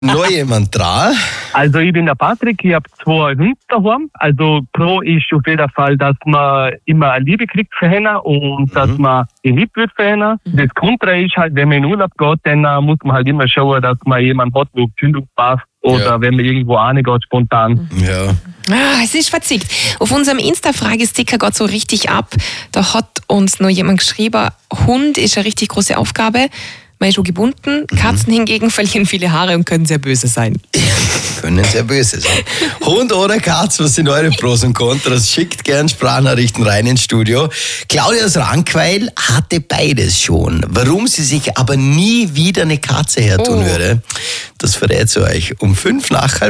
Noch jemand dran? Also ich bin der Patrick, ich habe 2 Hunde daheim. Also Pro ist auf jeden Fall, dass man immer eine Liebe kriegt für Hähne und dass man geliebt wird für Hähne. Das Kontra ist halt, wenn man in Urlaub geht, dann muss man halt immer schauen, dass man jemanden hat, der auf die Hunde passt. Oder wenn man irgendwo reingeht, spontan. Ja. Es ist verzickt. Auf unserem Insta-Fragesticker geht so richtig ab. Da hat uns noch jemand geschrieben, Hund ist eine richtig große Aufgabe. Man ist schon gebunden. Katzen hingegen verlieren viele Haare und können sehr böse sein. Können sehr böse sein. Hund oder Katz, was sind eure Pros und Kontras? Schickt gern Sprachnachrichten rein ins Studio. Claudia aus Rankweil hatte beides schon. Warum sie sich aber nie wieder eine Katze hertun würde, das verrät sie euch um 5 nach 6.